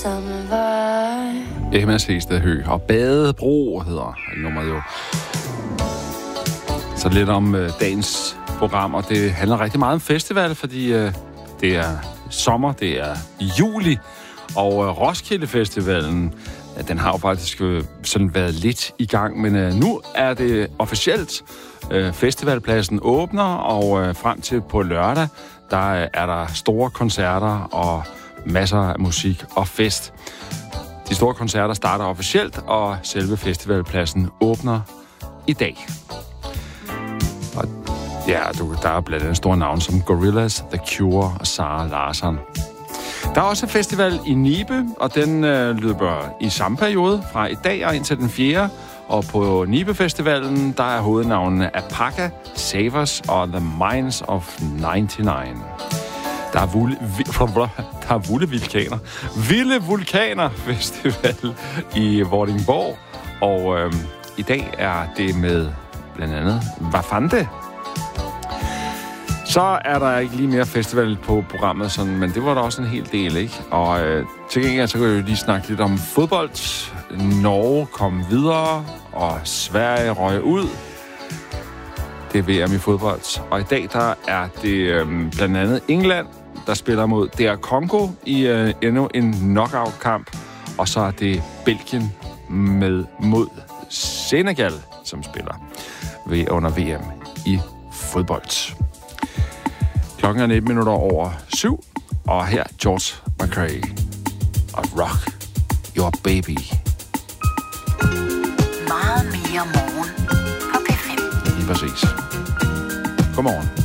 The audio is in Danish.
Emma Sehsted Høgh og Badebro hedder nummeret jo. Så lidt om dagens program, og det handler rigtig meget om festival, fordi det er sommer, det er juli, og Roskilde Festivalen, den har jo faktisk sådan været lidt i gang, men nu er det officielt. Festivalpladsen åbner, og frem til på lørdag, der er der store koncerter og masser af musik og fest. De store koncerter starter officielt, og selve festivalpladsen åbner i dag. Og ja, der er blandt andet store navne som Gorillaz, The Cure og Zara Larsson. Der er også en festival i Nibe, og den løber i samme periode fra i dag og indtil den 4. Og på Nibe-festivalen, der er hovednavnene Apaka, Savers og The Minds of 99. Der er Vilde Vulkaner Festival i Vordingborg. Og i dag er det med blandt andet Vafante. Så er der ikke lige mere festival på programmet, sådan, men det var der også en hel del, ikke? Og til gengæld så kan jeg jo lige snakke lidt om fodbold. Norge kom videre, og Sverige røg ud. Det er VM i fodbold. Og i dag der er det blandt andet England, der spiller mod DR Congo i endnu en knockout-kamp. Og så er det Belgien mod Senegal, som spiller under VM i fodbold. Klokken er 7:19, og her George McRae og Rock Your Baby. Meget mere morgen på P5. Lige præcis. Godmorgen.